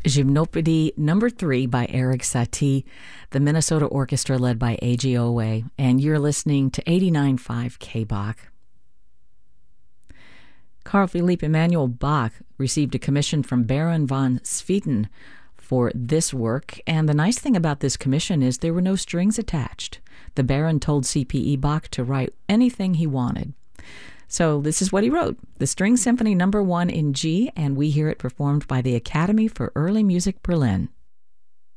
Gymnopédie number 3 by Erik Satie, the Minnesota Orchestra led by A.G. Owe, and you're listening to 89.5 KBach. Carl Philipp Emanuel Bach received a commission from Baron von Swieten for this work, and the nice thing about this commission is there were no strings attached. The Baron told C.P.E. Bach to write anything he wanted. So this is what he wrote, the String Symphony No. 1 in G, and we hear it performed by the Academy for Early Music Berlin.